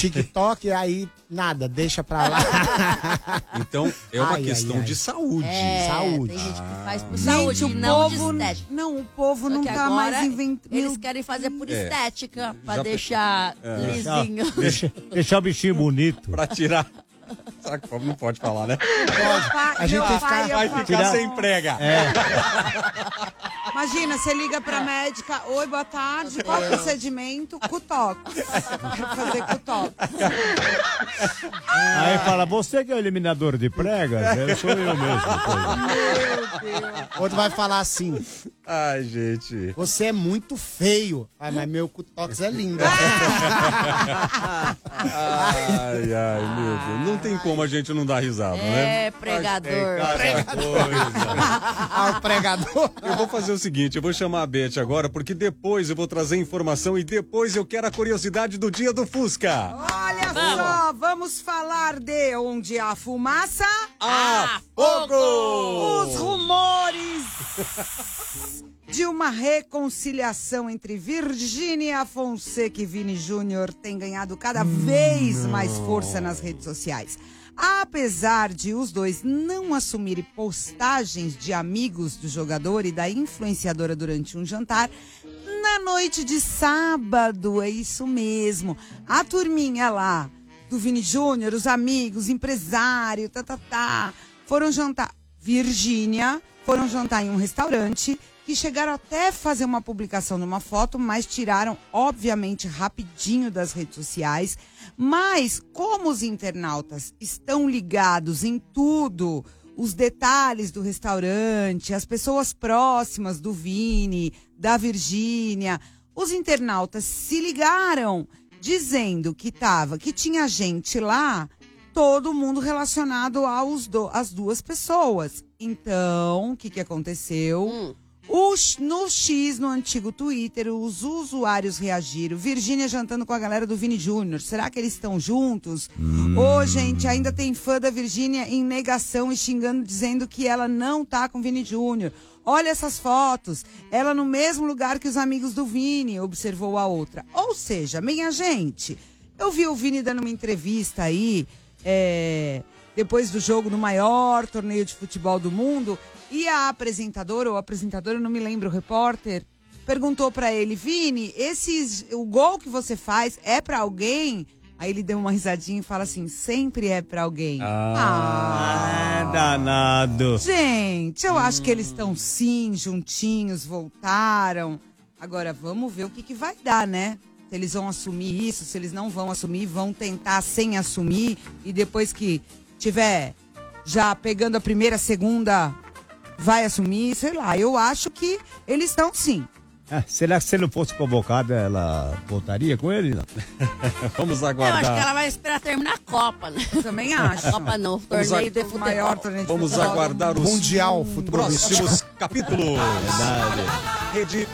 TikTok, aí nada, deixa pra lá. Então, é uma questão de saúde. Saúde. Tem gente que faz por saúde, não de estética. Não, o povo não tá mais inventando. Eles querem fazer por estética, pra deixar lisinho. Deixar o bichinho bonito. Pra tirar... Será que não pode falar, né? Pode. A gente vai ficar sem prega. Imagina, você liga pra médica, oi, boa tarde, qual o procedimento? Cutox. Vou fazer cutox. Aí fala, você que é o eliminador de pregas? Eu sou eu mesmo. Meu Deus. Outro vai falar assim, Ai, gente. você é muito feio. Ai, mas meu cutox é lindo. Ai, meu Deus. Não tem como a gente não dar risada, né? É, pregador. O pregador. Eu vou fazer o seguinte, eu vou chamar a Beth agora, porque depois eu vou trazer informação e depois eu quero a curiosidade do dia do Fusca. Olha só, vamos falar de onde há fumaça, há fogo! Os rumores de uma reconciliação entre Virgínia Fonseca e Vini Júnior têm ganhado cada vez mais força nas redes sociais. Apesar de os dois não assumirem postagens de amigos do jogador e da influenciadora durante um jantar, na noite de sábado, é isso mesmo, a turminha lá do Vini Júnior, os amigos, empresário, foram jantar. Virgínia foram jantar em um restaurante que chegaram até fazer uma publicação numa foto, mas tiraram, obviamente, rapidinho das redes sociais. Mas, como os internautas estão ligados em tudo, os detalhes do restaurante, as pessoas próximas do Vini, da Virgínia, os internautas se ligaram dizendo que tinha gente lá, todo mundo relacionado às duas pessoas. Então, o que aconteceu? No antigo Twitter, os usuários reagiram. Virgínia jantando com a galera do Vini Júnior. Será que eles estão juntos? Gente, ainda tem fã da Virgínia em negação e xingando, dizendo que ela não tá com o Vini Júnior. Olha essas fotos. Ela no mesmo lugar que os amigos do Vini, observou a outra. Ou seja, minha gente, eu vi o Vini dando uma entrevista aí, depois do jogo no maior torneio de futebol do mundo, e a apresentadora, ou apresentadora, não me lembro, o repórter, perguntou pra ele, Vini, o gol que você faz é pra alguém? Aí ele deu uma risadinha e fala assim, sempre é pra alguém. Danado. Gente, eu acho que eles estão sim, juntinhos, voltaram. Agora, vamos ver o que vai dar, né? Se eles vão assumir isso, se eles não vão assumir, vão tentar sem assumir. E depois que tiver já pegando a primeira, segunda, vai assumir, sei lá. Eu acho que eles estão sim. Será que se não fosse convocada, ela voltaria com ele? Não? Vamos Eu aguardar. acho que ela vai esperar terminar a Copa, né? Também acho. Copa não, torneio de futebol. Maior torneio de Vamos futebol. aguardar os Mundial futebolístico. próximos capítulos. Rede.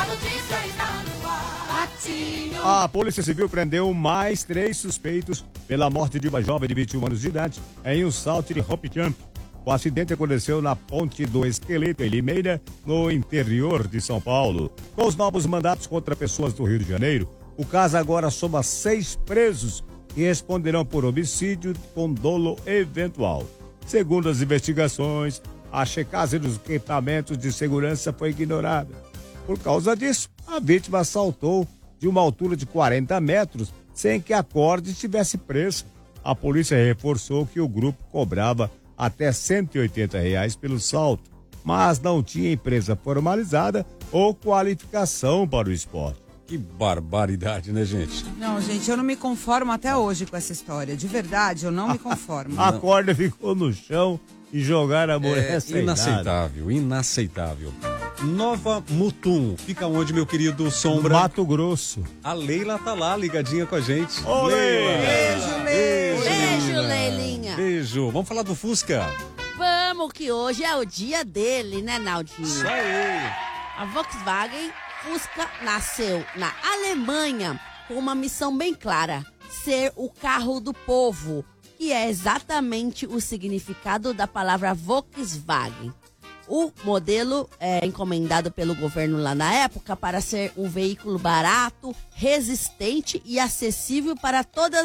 A Polícia Civil prendeu mais 3 suspeitos pela morte de uma jovem de 21 anos de idade em um salto de hop jump. O acidente aconteceu na Ponte do Esqueleto, em Limeira, no interior de São Paulo. Com os novos mandatos contra pessoas do Rio de Janeiro, o caso agora soma 6 presos que responderão por homicídio com dolo eventual. Segundo as investigações, a checagem dos equipamentos de segurança foi ignorada. Por causa disso, a vítima saltou de uma altura de 40 metros sem que a corda estivesse presa. A polícia reforçou que o grupo cobrava até R$180 pelo salto, mas não tinha empresa formalizada ou qualificação para o esporte. Que barbaridade, né, gente? Não, gente, eu não me conformo até hoje com essa história. De verdade, eu não me conformo. A corda ficou no chão e jogaram a mulher sem nada. Inaceitável, inaceitável. Nova Mutum. Fica onde, meu querido Sombra? Mato Grosso. A Leila tá lá, ligadinha com a gente. Ô, Leila! Beijo, Leila! Beijo, Leilinha. Beijo. Vamos falar do Fusca? Vamos, que hoje é o dia dele, né, Naldinho? Isso aí. A Volkswagen Fusca nasceu na Alemanha com uma missão bem clara: ser o carro do povo, que é exatamente o significado da palavra Volkswagen. O modelo é encomendado pelo governo lá na época para ser um veículo barato, resistente e acessível para todas